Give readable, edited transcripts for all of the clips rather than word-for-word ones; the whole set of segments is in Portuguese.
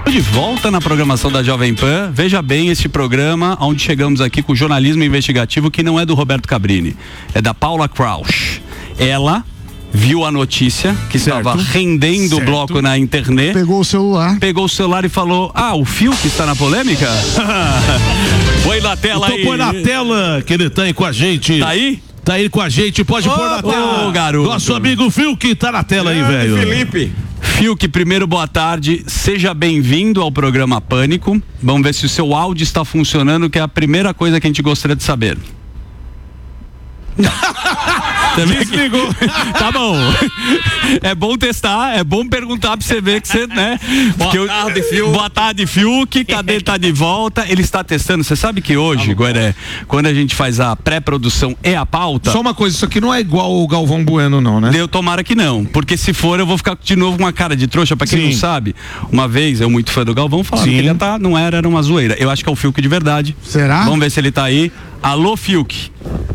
De volta na programação da Jovem Pan. Veja bem este programa onde chegamos aqui com o jornalismo investigativo, que não é do Roberto Cabrini, é da Paula Krausch. Ela viu a notícia que estava rendendo o bloco na internet. Pegou o celular e falou: o Fiuk está na polêmica? Põe na tela aí. Põe na tela que ele tá aí com a gente. Tá aí? Tá aí com a gente, pode pôr na tela. Garoto. Nosso amigo Fiuk tá na tela aí, velho. Felipe. Fiuk, primeiro, boa tarde, seja bem-vindo ao programa Pânico. Vamos ver se o seu áudio está funcionando, que é a primeira coisa que a gente gostaria de saber. Desligou. Tá bom. É bom testar, é bom perguntar pra você ver que você, né? Tarde, Fiuk. Boa tarde, Fiuk. Cadê ele? Tá de volta. Ele está testando. Você sabe que hoje, Gueré, quando a gente faz a pré-produção e a pauta. Só uma coisa, isso aqui não é igual o Galvão Bueno, não, né? Eu tomara que não. Porque se for, eu vou ficar de novo com uma cara de trouxa. Pra quem não sabe, uma vez, eu muito fã do Galvão, falando que ele não era uma zoeira. Eu acho que é o Fiuk de verdade. Será? Vamos ver se ele tá aí. Alô, Fiuk.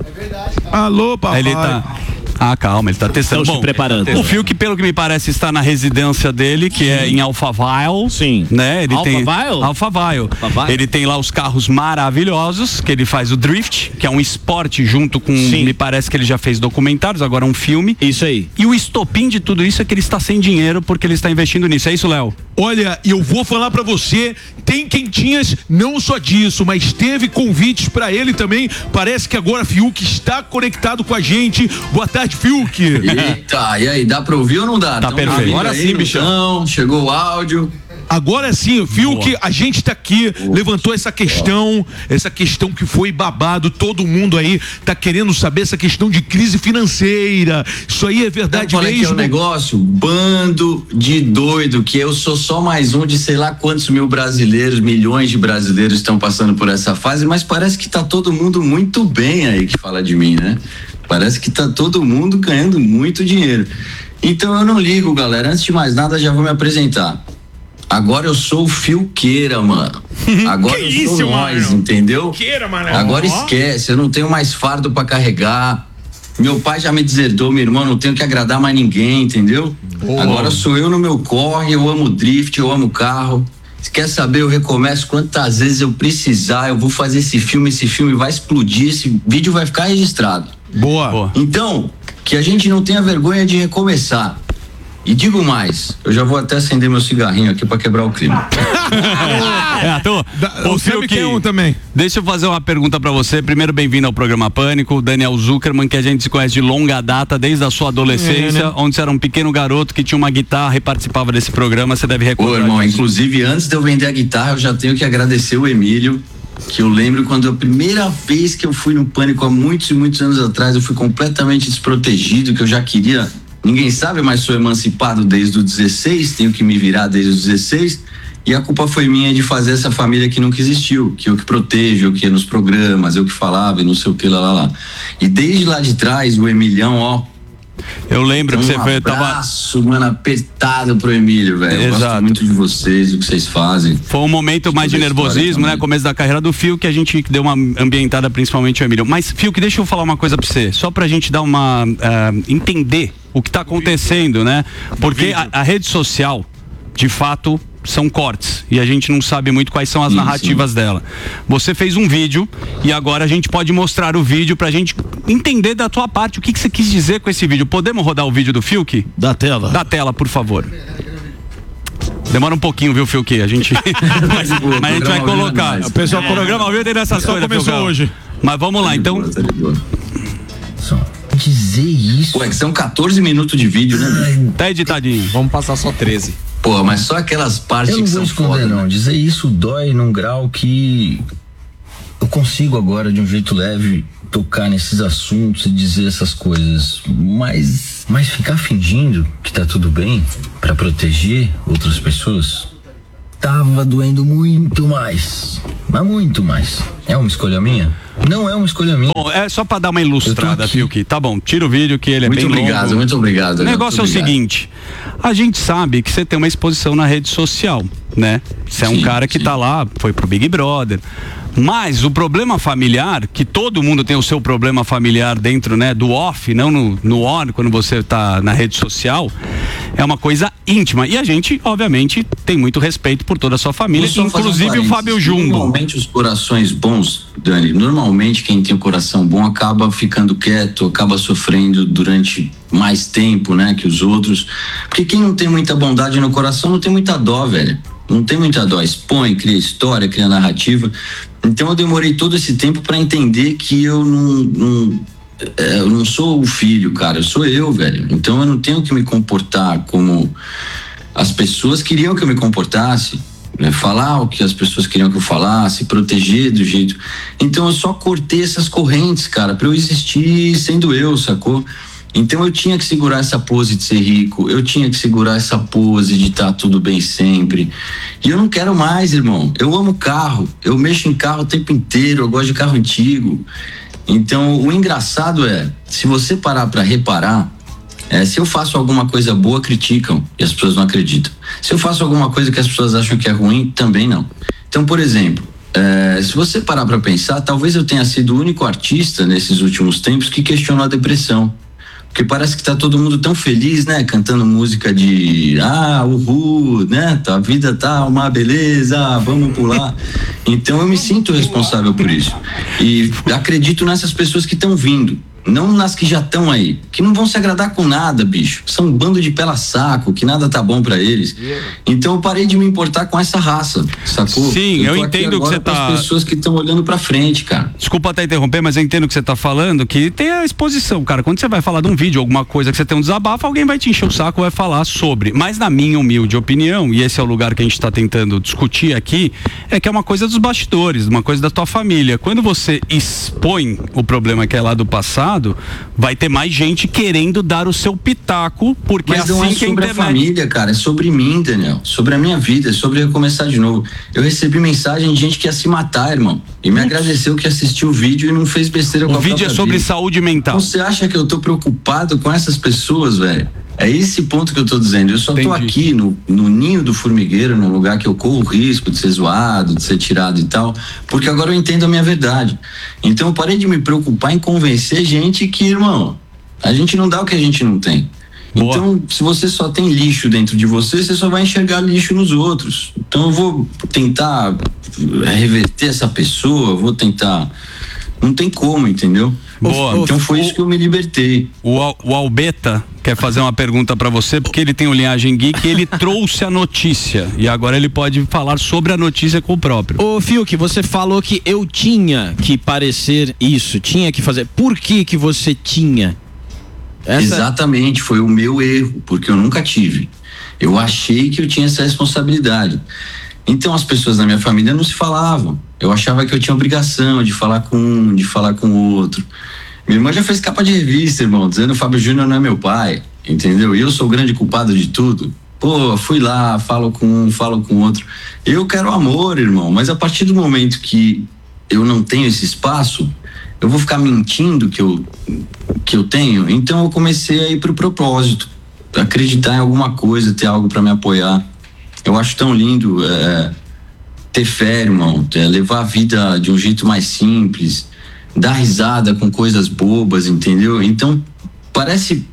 Alô, papai. Ele tá. Calma, ele tá testando. Estão se preparando. O Fiuk, pelo que me parece, está na residência dele, que é em Alphaville. Sim. Né? Ele Alphaville? tem Alphaville. Ele tem lá os carros maravilhosos, que ele faz o drift, que é um esporte junto com, me parece que ele já fez documentários, agora um filme. Isso aí. E o estopim de tudo isso é que ele está sem dinheiro porque ele está investindo nisso. É isso, Léo? Olha, eu vou falar pra você, tem quentinhas não só disso, mas teve convites pra ele também. Parece que agora Fiuk está conectado com a gente. Boa tarde, Fiuk. Eita, e aí, dá pra ouvir ou não dá? Tá perfeito. Agora sim, bichão. Chegou o áudio. Agora sim, Fiuk, a gente tá aqui, levantou essa questão que foi babado, todo mundo aí tá querendo saber essa questão de crise financeira. Isso aí é verdade mesmo? Que é o negócio, bando de doido, que eu sou só mais um de sei lá quantos milhões de brasileiros estão passando por essa fase, mas parece que tá todo mundo muito bem aí que fala de mim, né? Parece que tá todo mundo ganhando muito dinheiro. Então eu não ligo, galera. Antes de mais nada, já vou me apresentar. Agora eu sou o Fiuqueira, mano. Agora eu sou nós, entendeu? Agora esquece, eu não tenho mais fardo pra carregar. Meu pai já me deserdou, meu irmão, não tenho que agradar mais ninguém, entendeu? Agora sou eu no meu corre, eu amo drift, eu amo carro. Se quer saber, eu recomeço quantas vezes eu precisar, eu vou fazer esse filme vai explodir, esse vídeo vai ficar registrado. Boa. Então, que a gente não tenha vergonha de recomeçar. E digo mais, eu já vou até acender meu cigarrinho aqui pra quebrar o clima. O Fiuk, também. Deixa eu fazer uma pergunta pra você. Primeiro, bem-vindo ao programa Pânico. Daniel Zuckerman, que a gente se conhece de longa data, desde a sua adolescência, onde você era um pequeno garoto que tinha uma guitarra e participava desse programa. Você deve recordar. Ô, irmão, inclusive antes de eu vender a guitarra, eu já tenho que agradecer o Emílio, que eu lembro quando a primeira vez que eu fui no Pânico há muitos e muitos anos atrás, eu fui completamente desprotegido, que eu já queria. Ninguém sabe, mas sou emancipado desde os 16, tenho que me virar desde os 16, e a culpa foi minha de fazer essa família que nunca existiu, que eu que protejo, eu que ia nos programas, eu que falava e não sei o que, lá. E desde lá de trás, o Emilhão, ó. Eu lembro que você foi. Mano, apertado pro Emílio, velho. Eu gosto muito de vocês, do que vocês fazem. Foi um momento mais de nervosismo, né? Começo da carreira do Fiuk, que a gente deu uma ambientada principalmente ao Emílio. Mas, Fiuk, deixa eu falar uma coisa pra você, só pra gente dar uma. Entender o que tá acontecendo, né? Porque a rede social, de fato, são cortes e a gente não sabe muito quais são as narrativas dela. Você fez um vídeo e agora a gente pode mostrar o vídeo pra gente entender da tua parte o que você quis dizer com esse vídeo. Podemos rodar o vídeo do Fiuk? Da tela, por favor. Demora um pouquinho, viu, Fiuk? A gente mas a gente vai colocar. O pessoal, o programa ao vivo tem nessas coisas. Começou hoje. Mas vamos lá, então. Dizer isso. Ué, que são 14 minutos de vídeo, né? Tá editadinho. Vamos passar só 13. Pô, mas só aquelas partes que são foda. Eu não vou esconder, não. Dizer isso dói num grau que eu consigo agora, de um jeito leve, tocar nesses assuntos e dizer essas coisas. Mas ficar fingindo que tá tudo bem pra proteger outras pessoas tava doendo muito mais. Mas muito mais. É uma escolha minha? Não é uma escolha minha. Bom, é só pra dar uma ilustrada, Fiuk. Tá bom, tira o vídeo que ele é bem longo. Muito obrigado. O negócio é o seguinte, a gente sabe que você tem uma exposição na rede social, né? Você é um cara que tá lá, foi pro Big Brother. Mas o problema familiar, que todo mundo tem o seu problema familiar dentro, né, do off, não no on, quando você tá na rede social, é uma coisa íntima. E a gente, obviamente, tem muito respeito por toda a sua família, inclusive o Fábio Jumbo. Normalmente os corações bons, Dani, normalmente quem tem um coração bom acaba ficando quieto, acaba sofrendo durante mais tempo, né, que os outros. Porque quem não tem muita bondade no coração não tem muita dó, velho. Não tem muita dó. Expõe, cria história, cria narrativa. Então eu demorei todo esse tempo para entender que eu não sou o filho, cara, eu sou eu, velho. Então eu não tenho que me comportar como as pessoas queriam que eu me comportasse, né? Falar o que as pessoas queriam que eu falasse, proteger do jeito. Então eu só cortei essas correntes, cara, pra eu existir sendo eu, sacou? Então eu tinha que segurar essa pose de ser rico, eu tinha que segurar essa pose de estar tudo bem sempre. E eu não quero mais, irmão. Eu amo carro, eu mexo em carro o tempo inteiro, eu gosto de carro antigo. Então o engraçado é, se você parar pra reparar, se eu faço alguma coisa boa, criticam e as pessoas não acreditam. Se eu faço alguma coisa que as pessoas acham que é ruim, também não. Então, por exemplo, se você parar pra pensar, talvez eu tenha sido o único artista nesses últimos tempos que questionou a depressão. Porque parece que tá todo mundo tão feliz, né? Cantando música de uhul, né? A vida tá uma beleza, vamos pular. Então eu me sinto responsável por isso. E acredito nessas pessoas que estão vindo. Não nas que já estão aí, que não vão se agradar com nada, bicho. São um bando de pela saco, que nada tá bom pra eles. Então eu parei de me importar com essa raça, sacou? Sim, eu entendo que você tá... as pessoas que estão olhando pra frente, cara. Desculpa até interromper, mas eu entendo o que você tá falando, que tem a exposição, cara. Quando você vai falar de um vídeo, alguma coisa que você tem um desabafo, alguém vai te encher o saco, vai falar sobre. Mas na minha humilde opinião, e esse é o lugar que a gente tá tentando discutir aqui, é que é uma coisa dos bastidores, uma coisa da tua família. Quando você expõe o problema que é lá do passado, vai ter mais gente querendo dar o seu pitaco, porque mas assim não é que a sobre internet... a família, cara, é sobre mim, Daniel, sobre a minha vida, é sobre eu começar de novo. Eu recebi mensagem de gente que ia se matar, irmão, e me agradeceu que assistiu o vídeo e não fez besteira com a própria vida. O vídeo é sobre saúde mental. Você acha que eu tô preocupado com essas pessoas, velho? É esse ponto que eu tô dizendo. Eu só tô aqui no ninho do formigueiro, num lugar que eu corro o risco de ser zoado, de ser tirado e tal, porque agora eu entendo a minha verdade. Então eu parei de me preocupar em convencer gente que, irmão, a gente não dá o que a gente não tem. Boa. Então, se você só tem lixo dentro de você, você só vai enxergar lixo nos outros. Então eu vou tentar reverter essa pessoa, vou tentar... Não tem como, entendeu? Boa. Então foi isso que eu me libertei. O Albeta quer fazer uma pergunta pra você, porque ele tem o Linhagem Geek, ele trouxe a notícia e agora ele pode falar sobre a notícia com o próprio. Ô Fiuk, você falou que eu tinha que parecer isso, tinha que fazer. Por que você tinha? Exatamente, foi o meu erro, porque eu nunca tive. Eu achei que eu tinha essa responsabilidade. Então as pessoas da minha família não se falavam. Eu achava que eu tinha obrigação de falar com um, de falar com o outro. Minha irmã já fez capa de revista, irmão, dizendo que o Fábio Júnior não é meu pai, entendeu? E eu sou o grande culpado de tudo. Pô, fui lá, falo com um, falo com o outro. Eu quero amor, irmão, mas a partir do momento que eu não tenho esse espaço, eu vou ficar mentindo que eu tenho. Então eu comecei a ir pro propósito, acreditar em alguma coisa, ter algo para me apoiar. Eu acho tão lindo ter fé, irmão, levar a vida de um jeito mais simples, dar risada com coisas bobas, entendeu? Então, parece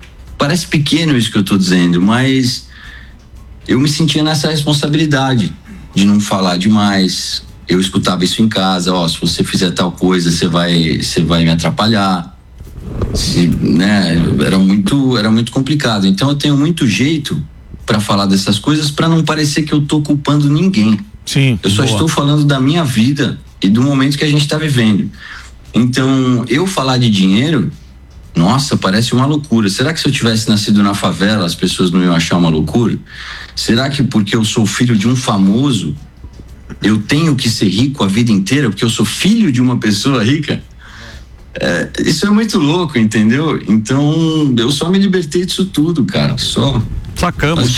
pequeno isso que eu tô dizendo, mas eu me sentia nessa responsabilidade de não falar demais. Eu escutava isso em casa, se você fizer tal coisa, você vai me atrapalhar. Né? Era muito complicado. Então, eu tenho muito jeito para falar dessas coisas, para não parecer que eu tô culpando ninguém. Sim. Eu só estou falando da minha vida e do momento que a gente tá vivendo. Então, eu falar de dinheiro, nossa, parece uma loucura. Será que se eu tivesse nascido na favela, as pessoas não iam achar uma loucura? Será que porque eu sou filho de um famoso, eu tenho que ser rico a vida inteira porque eu sou filho de uma pessoa rica? Isso é muito louco, entendeu? Então, eu só me libertei disso tudo, cara. Só. Sacamos.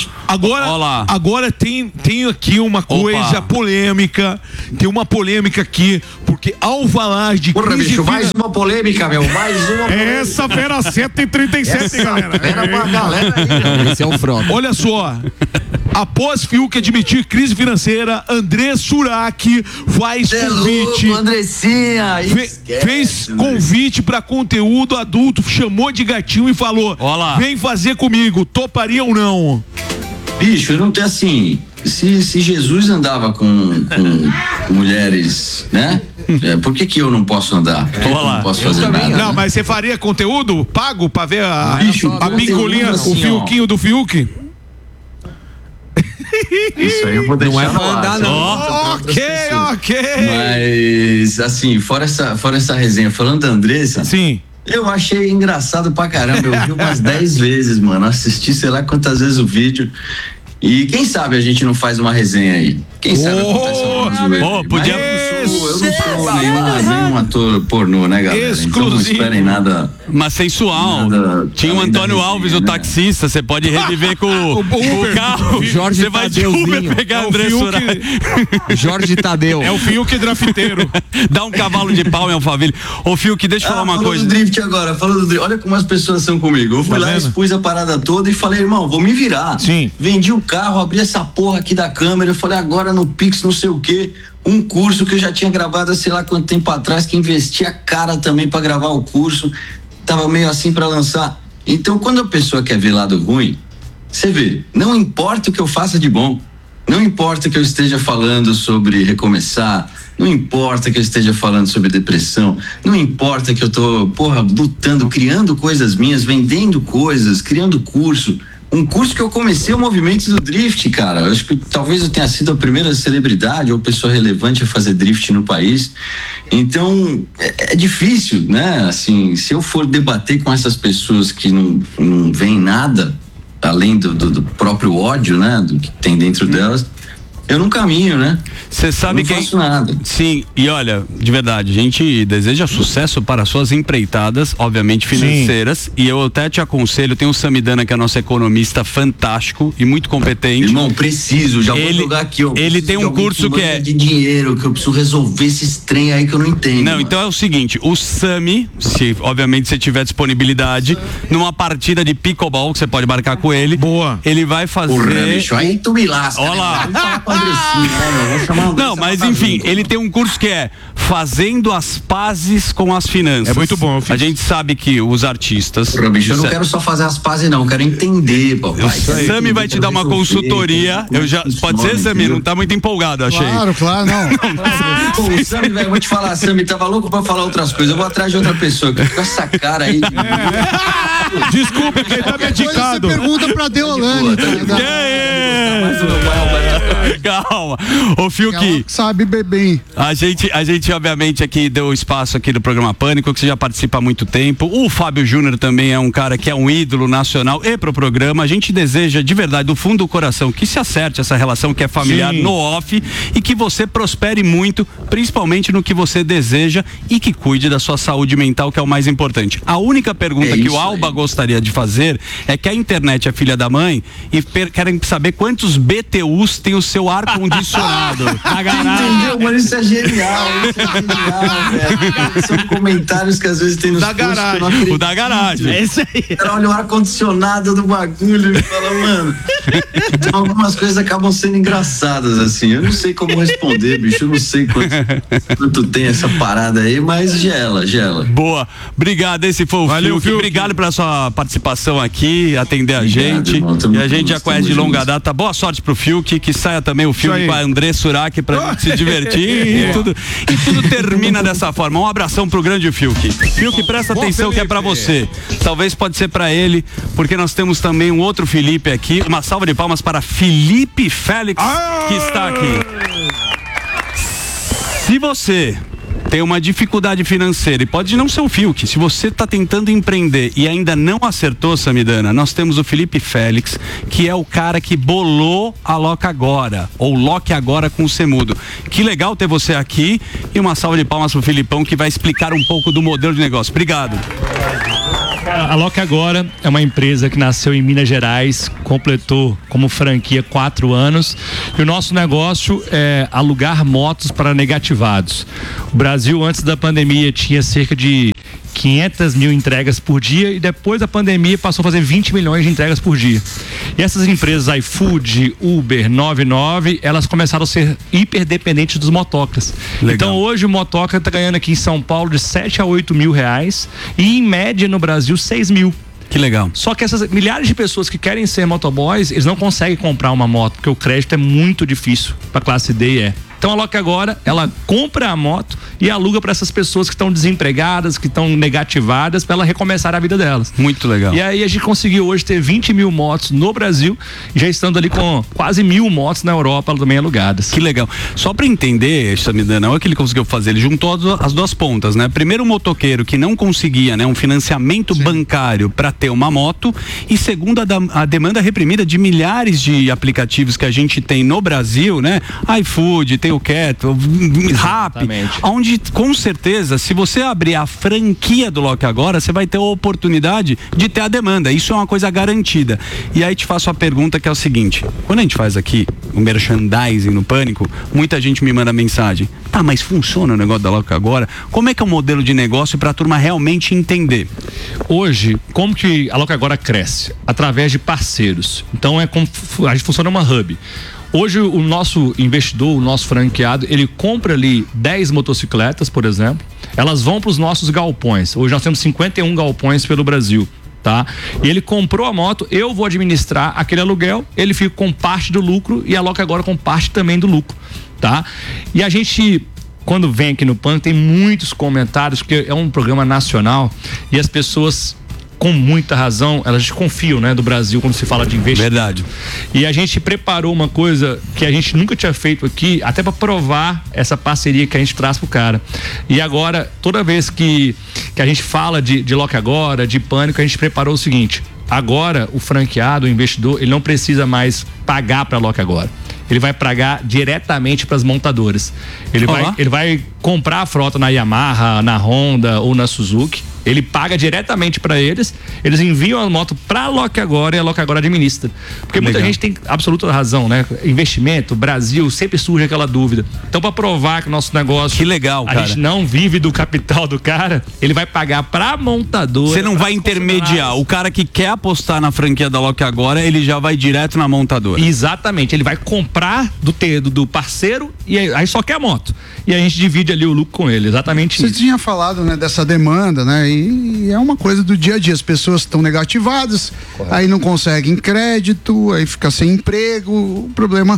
Agora tem aqui uma coisa polêmica. Tem uma polêmica aqui, porque ao falar de porra, bicho, mais uma polêmica, meu. Mais uma polêmica. Essa fera 737, galera. Era pra galera aí, esse é o front. Olha só. Após Fiuk admitir crise financeira, André Surak faz convite. Louco, Andressinha, fez convite para conteúdo adulto, chamou de gatinho e falou: olá, vem fazer comigo, toparia ou não? Bicho, eu não tenho assim. Se Jesus andava com mulheres, né? Por que eu não posso andar? Por que eu não posso fazer nada? Não, né? mas você faria conteúdo pago pra ver a bingolinha, assim, o Fiuquinho do Fiuk? Isso aí eu vou deixar não é pra andar, não. Ok. Mas, assim, fora essa resenha, falando da Andressa. Sim. Eu achei engraçado pra caramba. Eu vi umas 10 vezes, mano. Assisti sei lá quantas vezes o vídeo. E quem sabe a gente não faz uma resenha aí? Quem sabe acontece podia. Eu não sou nenhum ator pornô, né, galera? Exclusivo. Então não esperem nada. Mas sensual. Tinha o Antônio Alves, o taxista. Você pode reviver com o carro. Jorge Você vai de Uber pegar André Surak. Jorge Tadeu. É o Fiuk drafteiro. Dá um cavalo de pau em Alphaville. Ô, Fiuk, deixa eu falar uma coisa. Falando do drift, olha como as pessoas são comigo. Eu fui lá, expus a parada toda e falei, irmão, vou me virar. Sim. Vendi o carro, abri essa porra aqui da câmera, eu falei, agora no Pix, não sei o quê. Um curso que eu já tinha gravado há sei lá quanto tempo atrás, que investi a cara também pra gravar o curso. Tava meio assim pra lançar. Então, quando a pessoa quer ver lado ruim, você vê, não importa o que eu faça de bom, não importa que eu esteja falando sobre recomeçar, não importa que eu esteja falando sobre depressão, não importa que eu tô, lutando, criando coisas minhas, vendendo coisas, criando curso. Um curso que eu comecei o movimento do drift, cara. Eu acho que talvez eu tenha sido a primeira celebridade ou pessoa relevante a fazer drift no país. Então, é difícil, né? Assim, se eu for debater com essas pessoas que não veem nada, além do próprio ódio, né? Do que tem dentro delas, eu não caminho, né? Você sabe que. Não faço nada. Sim, e olha, de verdade, a gente deseja sucesso para suas empreitadas, obviamente financeiras. Sim. E eu até te aconselho, tem o Samidana, que é nosso economista fantástico e muito competente. Irmão, preciso, já vou jogar aqui, ó. Ele tem um curso que é de dinheiro, que eu preciso resolver esses trem aí que eu não entendo. Não, então é o seguinte, o Sami, se obviamente você tiver disponibilidade, numa partida de pickleball, que você pode marcar com ele. Boa. Ele vai fazer. Porra, bicho, aí tu me lasca. Olha lá. Né? Não, mas enfim, ele tem um curso que é Fazendo as Pazes com as Finanças. É muito bom. A gente sabe que os artistas. Bicho, eu não quero só fazer as pazes, não, eu quero entender, papai. O Sami vai te dar uma consultoria. Pode ser, Sami? Não tá muito empolgado, achei. Claro, não. Pô, o Sami, velho, vou te falar, Sami, tava louco pra falar outras coisas. Eu vou atrás de outra pessoa, que com essa cara aí. Desculpa, quem tá medicado. Você pergunta pra Deolane. Calma. Ô, Fiuk. Sabe beber. A gente, obviamente, aqui deu espaço aqui do programa Pânico, que você já participa há muito tempo. O Fábio Júnior também é um cara que é um ídolo nacional e pro programa. A gente deseja, de verdade, do fundo do coração, que se acerte essa relação que é familiar. Sim. No off, e que você prospere muito, principalmente no que você deseja, e que cuide da sua saúde mental, que é o mais importante. A única pergunta que o Alba gostaria de fazer é que a internet é filha da mãe e querem saber quantos BTUs tem o seu ar-condicionado na garagem. Entendeu, mano? Isso é genial, velho. São comentários que às vezes tem nos da garagem. O da garagem. É isso aí. O cara olha o ar-condicionado do bagulho e fala, mano. Então algumas coisas acabam sendo engraçadas, assim. Eu não sei como responder, bicho. Eu não sei quanto tem essa parada aí, mas gela. Boa. Obrigado, esse foi o Fiuk. Obrigado pela sua participação aqui, atender a gente. Irmão, e a gente já conhece de longa data. Boa sorte pro Fiuk, que saia também o filme com a André Surak pra gente se divertir e tudo termina dessa forma. Um abração pro grande Fiuk. Fiuk, presta atenção que é pra você. Talvez pode ser pra ele, porque nós temos também um outro Felipe aqui. Uma salva de palmas para Felipe Félix, que está aqui. Se você tem uma dificuldade financeira, e pode não ser o Fiuk, se você está tentando empreender e ainda não acertou, Samidana, nós temos o Felipe Félix, que é o cara que bolou a Loca Agora, ou Loque Agora com o Semudo. Que legal ter você aqui, e uma salva de palmas pro Filipão, que vai explicar um pouco do modelo de negócio. Obrigado. A Loque Agora é uma empresa que nasceu em Minas Gerais, completou como franquia 4 anos, e o nosso negócio é alugar motos para negativados. O Brasil, antes da pandemia, tinha cerca de 500 mil entregas por dia e depois da pandemia passou a fazer 20 milhões de entregas por dia. E essas empresas iFood, Uber, 99, elas começaram a ser hiperdependentes dos motocas. Legal. Então hoje o motoca está ganhando aqui em São Paulo de 7 a 8 mil reais e em média no Brasil 6 mil. Que legal. Só que essas milhares de pessoas que querem ser motoboys, eles não conseguem comprar uma moto, porque o crédito é muito difícil para classe D e E. Então a Loki agora, ela compra a moto e aluga para essas pessoas que estão desempregadas, que estão negativadas, para ela recomeçar a vida delas. Muito legal. E aí a gente conseguiu hoje ter 20 mil motos no Brasil, já estando ali com quase 1.000 motos na Europa também alugadas. Que legal. Só para entender, Samidana, olha o que ele conseguiu fazer. Ele juntou as duas pontas, né? Primeiro, o motoqueiro que não conseguia, né, um financiamento bancário para ter uma moto, e segundo, a demanda reprimida de milhares de aplicativos que a gente tem no Brasil, né? iFood, tem o Cat, o Rappi, onde com certeza, se você abrir a franquia do Loki agora, você vai ter a oportunidade de ter a demanda. Isso é uma coisa garantida. E aí te faço a pergunta, que é o seguinte: quando a gente faz aqui o merchandising no Pânico, muita gente me manda mensagem: tá, mas funciona o negócio da Loki agora? Como é que é o modelo de negócio para a turma realmente entender? Hoje, como que a Loki agora cresce? Através de parceiros. Então a gente funciona uma hub. Hoje o nosso investidor, o nosso franqueado, ele compra ali 10 motocicletas, por exemplo, elas vão para os nossos galpões. Hoje nós temos 51 galpões pelo Brasil, tá? E ele comprou a moto, eu vou administrar aquele aluguel, ele fica com parte do lucro e a Loki agora com parte também do lucro, tá? E a gente, quando vem aqui no PAN, tem muitos comentários, porque é um programa nacional e as pessoas, com muita razão, elas desconfiam, né, do Brasil quando se fala de investimento. Verdade. E a gente preparou uma coisa que a gente nunca tinha feito aqui, até para provar essa parceria que a gente traz pro cara. E agora, toda vez que a gente fala de Loki agora, de Pânico, a gente preparou o seguinte: agora o franqueado, o investidor, ele não precisa mais pagar para a Loki agora. Ele vai pagar diretamente para as montadoras. Ele vai comprar a frota na Yamaha, na Honda ou na Suzuki. Ele paga diretamente para eles enviam a moto para a Loki agora e a Loki agora administra. Porque muita gente tem absoluta razão, né? Investimento, Brasil, sempre surge aquela dúvida. Então, para provar que o nosso negócio, que legal, a gente não vive do capital do cara, ele vai pagar para a montadora. Você não vai intermediar. O cara que quer apostar na franquia da Loki agora, ele já vai direto na montadora. Exatamente. Ele vai comprar do parceiro e aí só quer a moto. E a gente divide ali o lucro com ele. Exatamente isso. Você tinha falado, né, dessa demanda, né? E é uma coisa do dia a dia. As pessoas estão negativadas, aí não conseguem crédito, aí fica sem emprego, o problema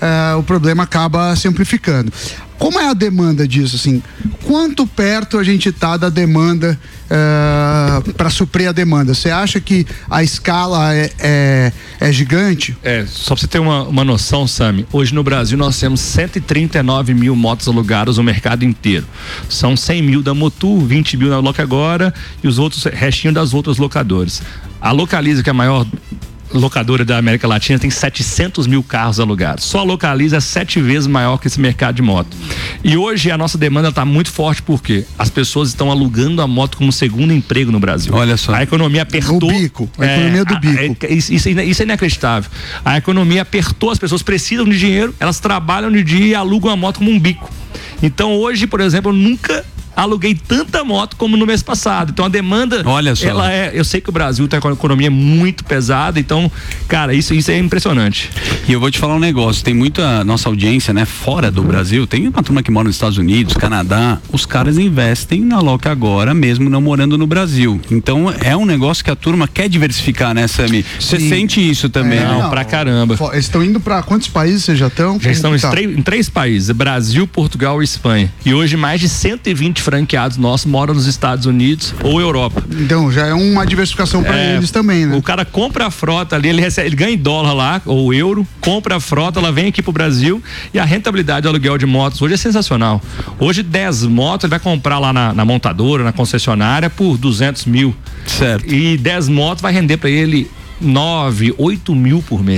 acaba se amplificando. Como é a demanda disso, assim? Quanto perto a gente está da demanda para suprir a demanda? Você acha que a escala é gigante? Só para você ter uma noção, Sami, hoje no Brasil nós temos 139 mil motos alugadas no mercado inteiro. São 100 mil da Motul, 20 mil na Loki agora e os outros, restinho das outras locadoras. A Localiza, que é a maior locadora da América Latina, tem 700 mil carros alugados. Só a Localiza é 7 vezes maior que esse mercado de moto. E hoje a nossa demanda está muito forte porque as pessoas estão alugando a moto como segundo emprego no Brasil. Olha só. A economia apertou. O bico. A economia do bico. Isso é inacreditável. A economia apertou, as pessoas precisam de dinheiro, elas trabalham de dia e alugam a moto como um bico. Então hoje, por exemplo, eu nunca aluguei tanta moto como no mês passado. Então a demanda, olha só, eu sei que o Brasil tem uma economia muito pesada, então, cara, isso é impressionante. E eu vou te falar um negócio, tem muita nossa audiência, né, fora do Brasil, tem uma turma que mora nos Estados Unidos, Canadá, os caras investem na Loki agora, mesmo não morando no Brasil. Então é um negócio que a turma quer diversificar, né, Sami? Você sente isso também? Não, pra caramba. Eles estão indo para quantos países vocês já estão? Já estão em 3 países, Brasil, Portugal e Espanha. E hoje mais de 120 franqueados nossos moram nos Estados Unidos ou Europa. Então já é uma diversificação para eles também, né? O cara compra a frota ali, ele ganha em dólar lá, ou euro, compra a frota, ela vem aqui pro Brasil e a rentabilidade do aluguel de motos hoje é sensacional. Hoje 10 motos ele vai comprar lá na montadora, na concessionária por 200 mil. Certo. E 10 motos vai render para ele 9, 8 mil por mês.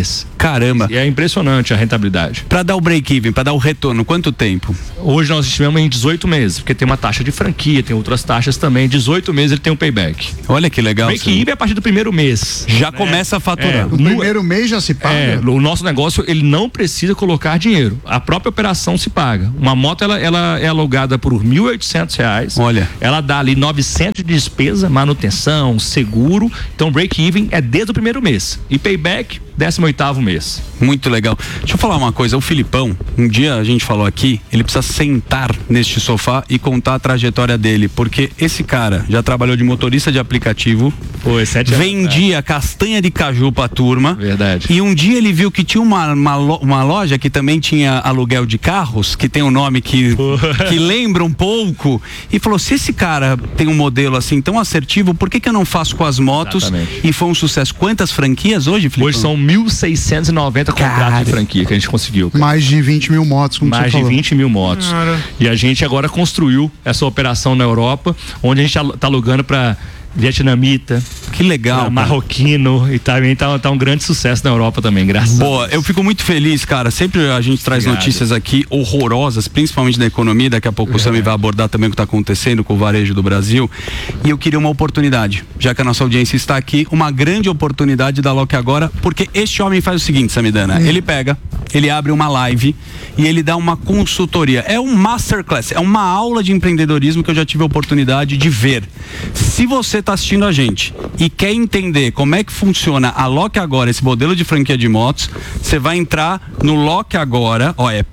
Caramba. E é impressionante a rentabilidade. Para dar o break-even, para dar o retorno, quanto tempo? Hoje nós estimamos em 18 meses, porque tem uma taxa de franquia, tem outras taxas também. 18 meses ele tem um payback. Olha que legal. Break-even é a partir do primeiro mês. Já começa a faturar. No primeiro mês já se paga? O nosso negócio, ele não precisa colocar dinheiro. A própria operação se paga. Uma moto, ela é alugada por R$ 1.800. Olha. Ela dá ali 900 de despesa, manutenção, seguro. Então, break-even é desde o primeiro mês. E payback, 18º mês. Muito legal. Deixa eu falar uma coisa, o Filipão, um dia a gente falou aqui, ele precisa sentar neste sofá e contar a trajetória dele, porque esse cara já trabalhou de motorista de aplicativo, vendia castanha de caju pra turma. Verdade. E um dia ele viu que tinha uma loja que também tinha aluguel de carros, que tem um nome que lembra um pouco, e falou, se esse cara tem um modelo assim tão assertivo, por que eu não faço com as motos? Exatamente. E foi um sucesso. Quantas franquias hoje, Filipão? Hoje são 1.690 contratos de franquia que a gente conseguiu. Mais de 20 mil motos, como Mais você falou. de 20 mil motos. E a gente agora construiu essa operação na Europa, onde a gente tá alugando para vietnamita, que legal, marroquino, e também tá um grande sucesso na Europa também, graças a Deus. Eu fico muito feliz, cara. Sempre a gente traz notícias aqui horrorosas, principalmente da economia. Daqui a pouco o Sami vai abordar também o que está acontecendo com o varejo do Brasil. E eu queria uma oportunidade, já que a nossa audiência está aqui, uma grande oportunidade da Loki Agora, porque este homem faz o seguinte, Samidana, ele pega, ele abre uma live e ele dá uma consultoria. É um masterclass, é uma aula de empreendedorismo que eu já tive a oportunidade de ver. Se você está assistindo a gente e quer entender como é que funciona a Loki Agora, esse modelo de franquia de motos, você vai entrar no Loki Agora, é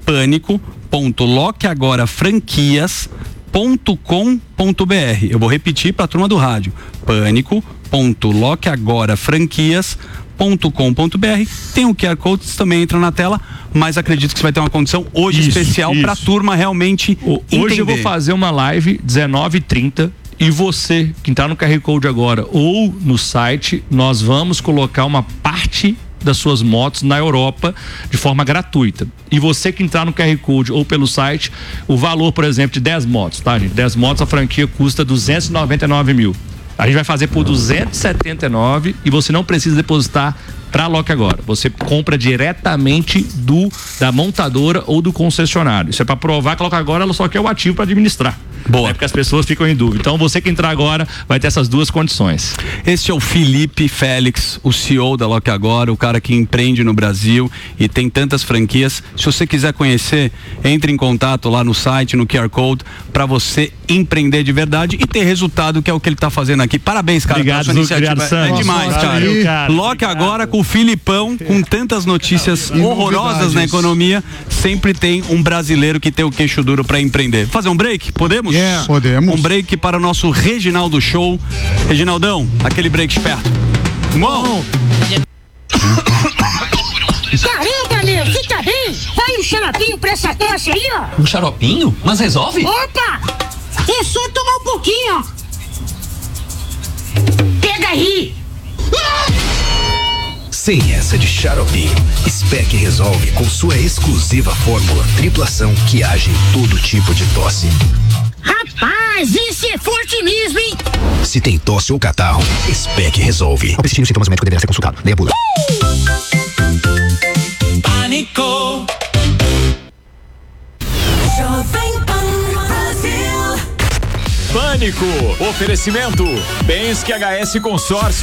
pânico.loquiagorafranquias.com.br. Eu vou repetir para a turma do rádio: pânico.loquiagorafranquias.com.br. Tem um QR Code, você também entra na tela, mas acredito que você vai ter uma condição hoje especial para a turma realmente entender. Hoje eu vou fazer uma live 19h30 e você que está no QR Code agora ou no site, nós vamos colocar uma parte das suas motos na Europa de forma gratuita. E você que entrar no QR Code ou pelo site, o valor, por exemplo, de 10 motos, tá, gente? 10 motos, a franquia custa 299 mil. A gente vai fazer por 279 e você não precisa depositar para a Loki Agora. Você compra diretamente da montadora ou do concessionário. Isso é para provar que a Loki Agora ela só quer o ativo para administrar. Boa. É porque as pessoas ficam em dúvida. Então você que entrar agora vai ter essas duas condições. Este é o Felipe Félix, o CEO da Loki Agora, o cara que empreende no Brasil e tem tantas franquias. Se você quiser conhecer, entre em contato lá no site, no QR Code, para você empreender de verdade e ter resultado, que é o que ele tá fazendo aqui. Parabéns, cara. Obrigado, sua iniciativa é demais, valeu, cara. Loki Agora com o Filipão, com tantas notícias horrorosas na economia, sempre tem um brasileiro que tem o queixo duro para empreender. Fazer um break? Podemos? Podemos. Um break para o nosso Reginaldo Show. Reginaldão, aquele break esperto. Bom. Caramba, meu, você tá bem? Vai um xaropinho pra essa tosse aí, ó. Um xaropinho? Mas resolve? Opa! É só tomar um pouquinho, ó. Pega aí. Sem essa de xarope, Spec resolve com sua exclusiva fórmula triplação que age em todo tipo de tosse. Rapaz, isso é forte mesmo, hein? Se tem tosse ou catarro, Spec resolve. Ao persistir os sintomas, o médico deverá ser consultado. Leia a bula. Pânico. Pânico. Oferecimento. Bens que HS Consórcio.